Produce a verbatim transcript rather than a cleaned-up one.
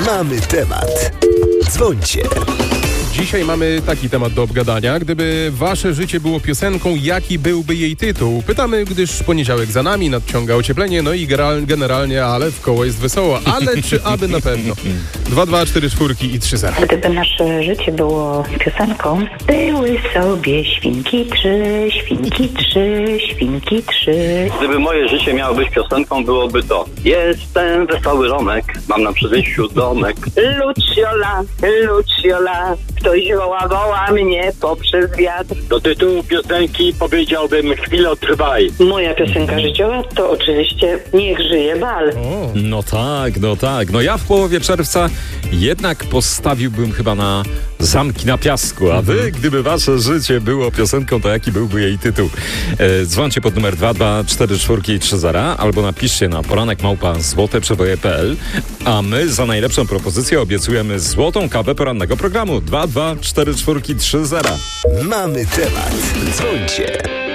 Mamy temat. Dzwońcie. Dzisiaj mamy taki temat do obgadania. Gdyby wasze życie było piosenką, jaki byłby jej tytuł? Pytamy, gdyż poniedziałek za nami, nadciąga ocieplenie, no i generalnie, ale w koło jest wesoło. Ale czy aby na pewno? dwa, dwa, cztery, czwórki i trzy zera. Gdyby nasze życie było piosenką, były sobie świnki trzy, świnki trzy, świnki trzy. Gdyby moje życie miało być piosenką, byłoby to: jestem wesoły Romek, mam na przywyższu domek. Luciola, Luciola, ktoś woła, woła mnie poprzez wiatr. Do tytułu piosenki powiedziałbym chwilę trwaj. Moja piosenka życiowa to oczywiście Niech żyje bal. O. No tak, no tak. No ja w połowie czerwca jednak postawiłbym chyba na Zamki na piasku, a wy, gdyby wasze życie było piosenką, to jaki byłby jej tytuł? E, dzwońcie pod numer dwa, dwa, cztery, czwórki i trzy zera albo napiszcie na poranek małpa złote przeboje kropka p l, a my za najlepszą propozycję obiecujemy złotą kawę porannego programu. dwa, dwa, cztery, czwórki, trzy zera. Mamy temat. Dzwońcie.